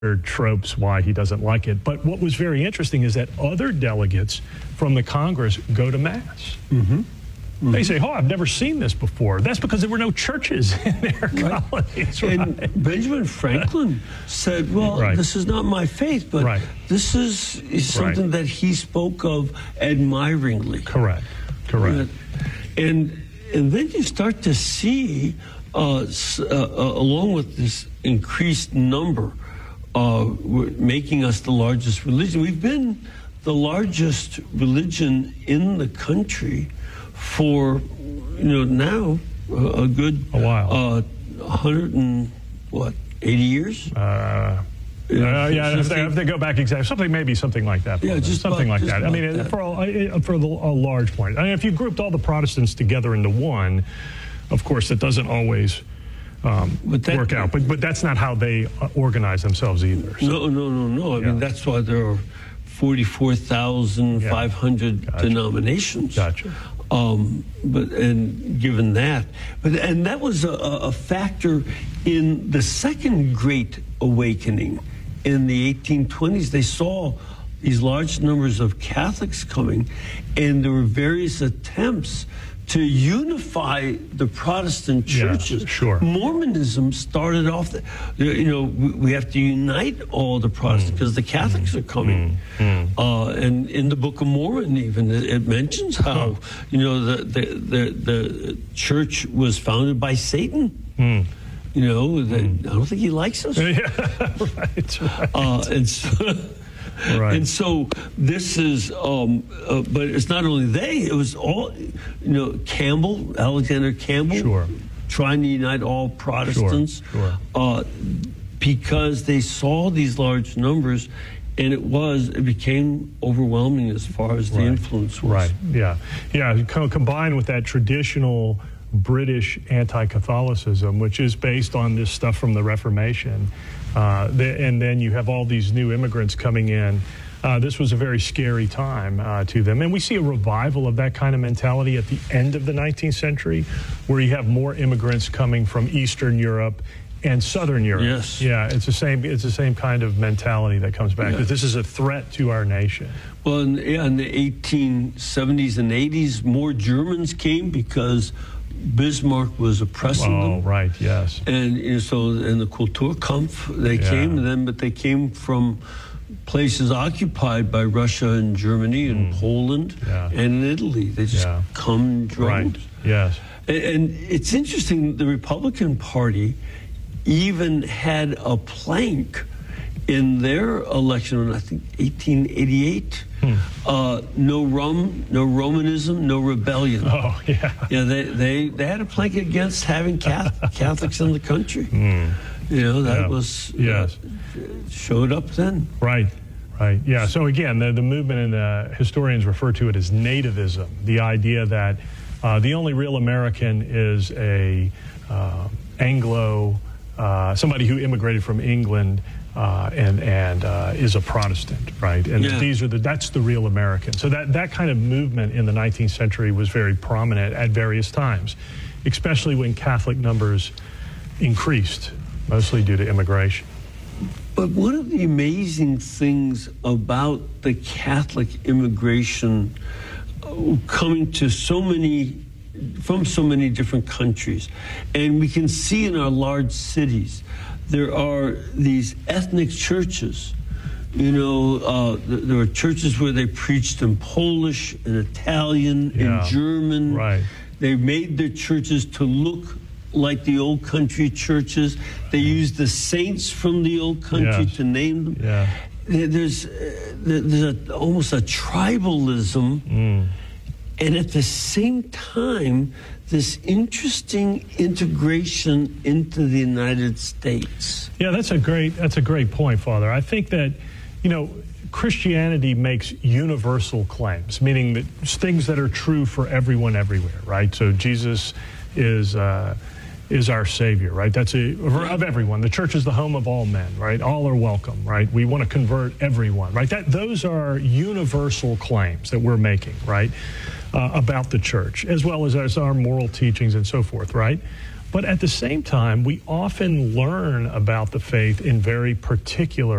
tropes why he doesn't like it. But what was very interesting is that other delegates from the Congress go to Mass. They say, I've never seen this before. That's because there were no churches in their colonies. Right? And Benjamin Franklin said, this is not my faith, but this is something that he spoke of admiringly. Correct. And then you start to see, along with this increased number, making us the largest religion. We've been the largest religion in the country for, now a while. 80 years? I have to go back exactly. Something like that. Yeah, just something like that. I mean, for a large point. I mean, if you grouped all the Protestants together into one, of course, that doesn't always work out. But that's not how they organize themselves either. So. No. I mean, that's why there are 44,500 denominations. Gotcha. Given that, and that was a factor in the Second Great Awakening in the 1820s. They saw these large numbers of Catholics coming, and there were various attempts to unify the Protestant churches. Yeah, sure. Mormonism started off, we have to unite all the Protestants because the Catholics are coming. And in the Book of Mormon, even it mentions how the church was founded by Satan. I don't think he likes us. Right. And so. Right. And so this is, but it's not only they, it was all, Alexander Campbell, trying to unite all Protestants, because they saw these large numbers, and it became overwhelming as far as the influence was. Right, yeah. Combined with that traditional British anti-Catholicism, which is based on this stuff from the Reformation, and then you have all these new immigrants coming in. This was a very scary time to them. And we see a revival of that kind of mentality at the end of the 19th century, where you have more immigrants coming from Eastern Europe and Southern Europe. Yes. Yeah, it's the same kind of mentality that comes back, that this is a threat to our nation. Well, in the 1870s and 80s, more Germans came because Bismarck was oppressing them. Oh, right, yes. And so in the Kulturkampf, they came, but they came from places occupied by Russia and Germany and Poland and Italy. They just come drones. Right, yes. And it's interesting, the Republican Party even had a plank in their election in, I think, 1888. No Romanism, no rebellion. Oh, yeah. Yeah, they had a plank against having Catholics in the country. That was showed up then. Right. Yeah. So again, the movement, and historians refer to it as nativism. The idea that the only real American is a Anglo, somebody who immigrated from England. And is a Protestant, right? And that's the real American. So that kind of movement in the 19th century was very prominent at various times, especially when Catholic numbers increased, mostly due to immigration. But one of the amazing things about the Catholic immigration coming to from so many different countries, and we can see in our large cities, there are these ethnic churches. There are churches where they preached in Polish, in Italian, in German. Right. They made their churches to look like the old country churches. They used the saints from the old country to name them. Yeah. There's almost a tribalism, and at the same time, this interesting integration into the United States. Yeah, that's a great point, Father. I think that, Christianity makes universal claims, meaning that things that are true for everyone everywhere, right? So Jesus is our Savior, right? That's of everyone. The church is the home of all men, right? All are welcome, right? We want to convert everyone, right? Those are universal claims that we're making, right? About the church, as well as our moral teachings and so forth, right? But at the same time, we often learn about the faith in very particular